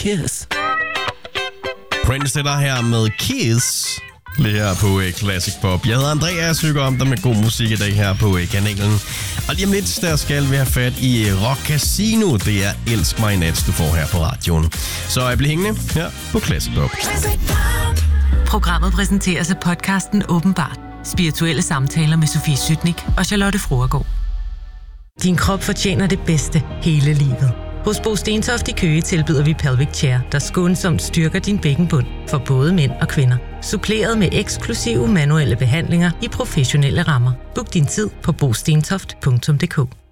Kiss. Prince er der her med Kiss. Lige her på Classic Pop. Jeg hedder Andrea, jeg synger om dig med god musik i dag her på kanalen. Og lige om lidt, der skal vi have fat i Rock Casino. Det er Elsk mig nat, du får her på radioen. Så bliv hængende her på Classic Pop. Programmet præsenteres af podcasten Åbenbart. Spirituelle samtaler med Sofie Sytnik og Charlotte Fruergaard. Din krop fortjener det bedste hele livet. Hos Bo Stentoft i Køge tilbyder vi Pelvic Chair, der skånsomt styrker din bækkenbund for både mænd og kvinder. Suppleret med eksklusive manuelle behandlinger i professionelle rammer. Book din tid på bostentoft.dk.